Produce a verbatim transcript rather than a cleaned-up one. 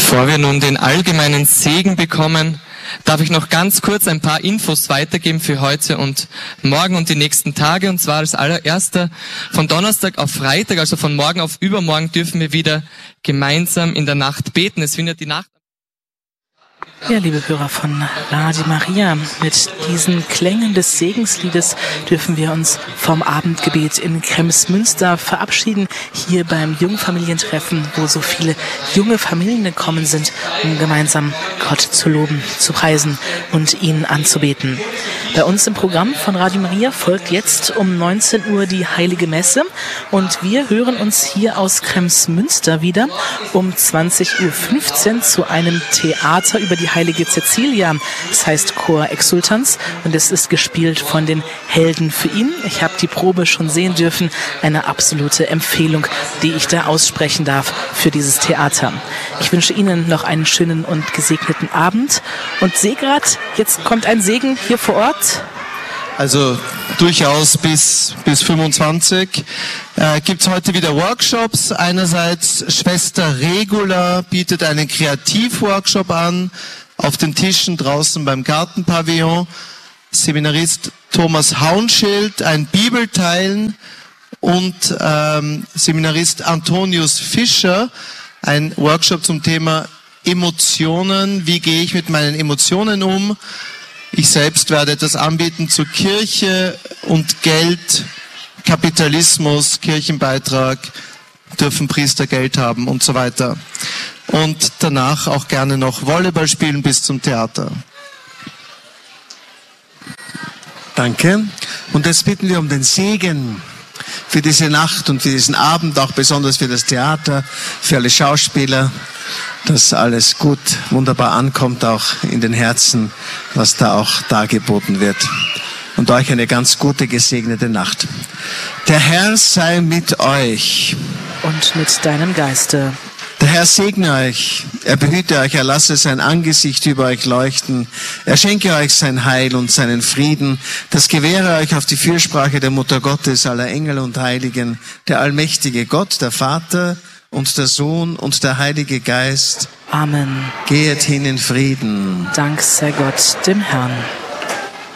Bevor wir nun den allgemeinen Segen bekommen, darf ich noch ganz kurz ein paar Infos weitergeben für heute und morgen und die nächsten Tage. Und zwar als allererster, von Donnerstag auf Freitag, also von morgen auf übermorgen, dürfen wir wieder gemeinsam in der Nacht beten. Es findet die Nacht... Ja, liebe Hörer von Radio Maria, mit diesen Klängen des Segensliedes dürfen wir uns vom Abendgebet in Kremsmünster verabschieden, hier beim Jungfamilientreffen, wo so viele junge Familien gekommen sind, um gemeinsam Gott zu loben, zu preisen und ihn anzubeten. Bei uns im Programm von Radio Maria folgt jetzt um neunzehn Uhr die Heilige Messe und wir hören uns hier aus Kremsmünster wieder um zwanzig Uhr fünfzehn zu einem Theater über die Heilige Cäcilia. Es heißt Chor Exultans und es ist gespielt von den Helden für ihn. Ich habe die Probe schon sehen dürfen. Eine absolute Empfehlung, die ich da aussprechen darf für dieses Theater. Ich wünsche Ihnen noch einen schönen und gesegneten Abend und sehe gerade, jetzt kommt ein Segen hier vor Ort. Also durchaus bis bis fünfundzwanzig äh, gibt es heute wieder Workshops. Einerseits Schwester Regula bietet einen Kreativworkshop an, auf den Tischen draußen beim Gartenpavillon. Seminarist Thomas Haunschild, ein Bibelteilen und ähm, Seminarist Antonius Fischer, ein Workshop zum Thema Emotionen. Wie gehe ich mit meinen Emotionen um? Ich selbst werde etwas anbieten zu Kirche und Geld, Kapitalismus, Kirchenbeitrag, dürfen Priester Geld haben und so weiter. Und danach auch gerne noch Volleyball spielen bis zum Theater. Danke. Und jetzt bitten wir um den Segen für diese Nacht und für diesen Abend, auch besonders für das Theater, für alle Schauspieler, dass alles gut, wunderbar ankommt, auch in den Herzen, was da auch dargeboten wird. Und euch eine ganz gute, gesegnete Nacht. Der Herr sei mit euch. Und mit deinem Geiste. Der Herr segne euch, er behüte euch, er lasse sein Angesicht über euch leuchten, er schenke euch sein Heil und seinen Frieden, das gewähre euch auf die Fürsprache der Mutter Gottes, aller Engel und Heiligen, der allmächtige Gott, der Vater und der Sohn und der Heilige Geist. Amen. Gehet hin in Frieden. Dank sei Gott, dem Herrn.